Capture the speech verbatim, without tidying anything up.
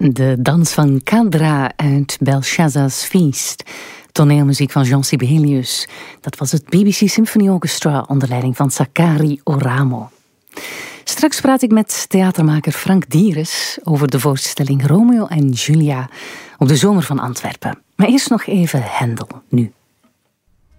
De dans van Kadra uit Belshazzar's Feast. Toneelmuziek van Jean Sibelius. Dat was het B B C Symphony Orchestra onder leiding van Sakari Oramo. Straks praat ik met theatermaker Frank Dieres over de voorstelling Romeo en Julia op de Zomer van Antwerpen. Maar eerst nog even Hendel nu.